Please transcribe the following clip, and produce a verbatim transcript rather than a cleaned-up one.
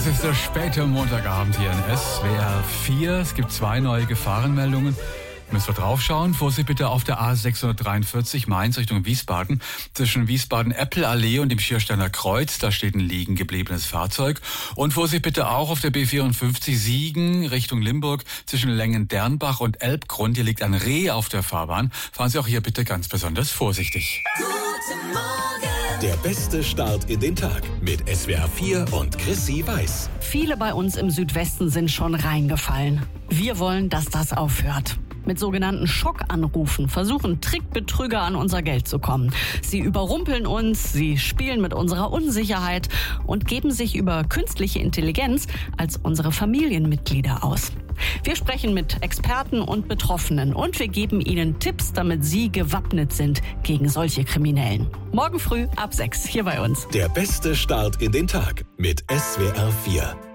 Es ist der späte Montagabend hier in S W R vier. Es gibt zwei neue Gefahrenmeldungen. Müssen wir draufschauen. Vorsicht bitte auf der A sechshundertdreiundvierzig Mainz Richtung Wiesbaden. Zwischen Wiesbaden-Eppel-Allee und dem Schiersteiner Kreuz. Da steht ein liegen gebliebenes Fahrzeug. Und Vorsicht bitte auch auf der B vierundfünfzig Siegen Richtung Limburg. Zwischen Längen-Dernbach und Elbgrund. Hier liegt ein Reh auf der Fahrbahn. Fahren Sie auch hier bitte ganz besonders vorsichtig. Guten Morgen! Der beste Start in den Tag mit S W R vier und Chrissy Weiß. Viele bei uns im Südwesten sind schon reingefallen. Wir wollen, dass das aufhört. Mit sogenannten Schockanrufen versuchen Trickbetrüger an unser Geld zu kommen. Sie überrumpeln uns, sie spielen mit unserer Unsicherheit und geben sich über künstliche Intelligenz als unsere Familienmitglieder aus. Wir sprechen mit Experten und Betroffenen und wir geben ihnen Tipps, damit sie gewappnet sind gegen solche Kriminellen. Morgen früh ab sechs hier bei uns. Der beste Start in den Tag mit S W R vier.